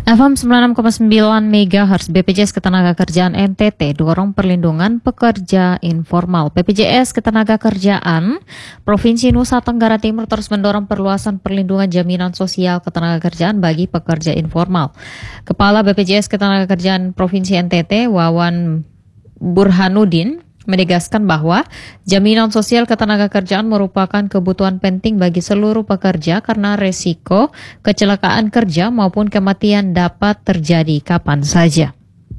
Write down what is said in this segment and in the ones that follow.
FM 96,9 MHz BPJS Ketenagakerjaan NTT dorong perlindungan pekerja informal. BPJS Ketenagakerjaan Provinsi Nusa Tenggara Timur terus mendorong perluasan perlindungan jaminan sosial ketenagakerjaan bagi pekerja informal. Kepala BPJS Ketenagakerjaan Provinsi NTT Wawan Burhanuddin menegaskan bahwa jaminan sosial ketenagakerjaan merupakan kebutuhan penting bagi seluruh pekerja karena resiko kecelakaan kerja maupun kematian dapat terjadi kapan saja.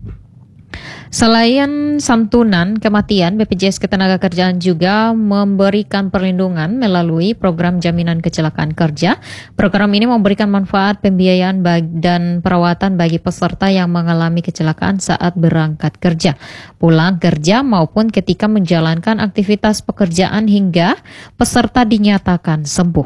Selain santunan kematian, BPJS Ketenagakerjaan juga memberikan perlindungan melalui program jaminan kecelakaan kerja. Program ini memberikan manfaat pembiayaan dan perawatan bagi peserta yang mengalami kecelakaan saat berangkat kerja, pulang kerja maupun ketika menjalankan aktivitas pekerjaan hingga peserta dinyatakan sembuh.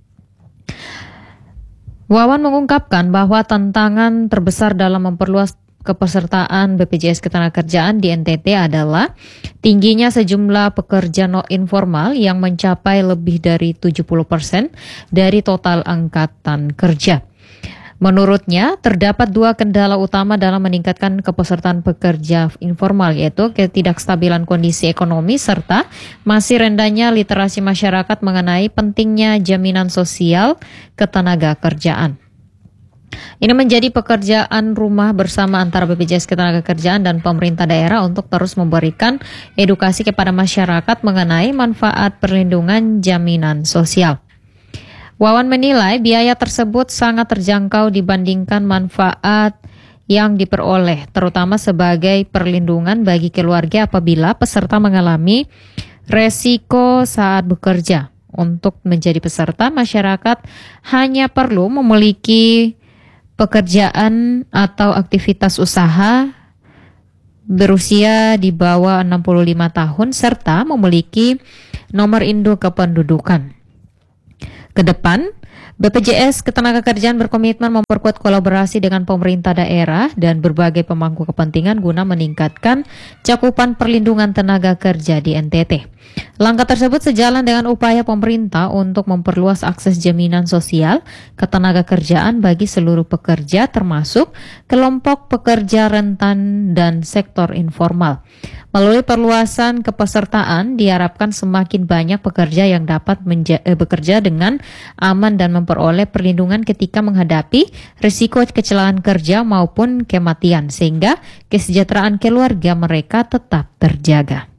Wawan mengungkapkan bahwa tantangan terbesar dalam memperluas kepesertaan BPJS Ketenagakerjaan di NTT adalah tingginya sejumlah pekerja informal yang mencapai lebih dari 70% dari total angkatan kerja. Menurutnya, terdapat dua kendala utama dalam meningkatkan kepesertaan pekerja informal, yaitu ketidakstabilan kondisi ekonomi serta masih rendahnya literasi masyarakat mengenai pentingnya jaminan sosial ketenagakerjaan. Ini menjadi pekerjaan rumah bersama antara BPJS Ketenagakerjaan dan pemerintah daerah untuk terus memberikan edukasi kepada masyarakat mengenai manfaat perlindungan jaminan sosial. Wawan menilai biaya tersebut sangat terjangkau dibandingkan manfaat yang diperoleh, terutama sebagai perlindungan bagi keluarga apabila peserta mengalami resiko saat bekerja. Untuk menjadi peserta, masyarakat hanya perlu memiliki pekerjaan atau aktivitas usaha berusia di bawah 65 tahun serta memiliki nomor induk kependudukan. Ke depan, BPJS Ketenagakerjaan berkomitmen memperkuat kolaborasi dengan pemerintah daerah dan berbagai pemangku kepentingan guna meningkatkan cakupan perlindungan tenaga kerja di NTT. Langkah tersebut sejalan dengan upaya pemerintah untuk memperluas akses jaminan sosial ketenagakerjaan bagi seluruh pekerja termasuk kelompok pekerja rentan dan sektor informal. Melalui perluasan kepesertaan diharapkan semakin banyak pekerja yang dapat bekerja dengan aman dan memperoleh perlindungan ketika menghadapi risiko kecelakaan kerja maupun kematian sehingga kesejahteraan keluarga mereka tetap terjaga.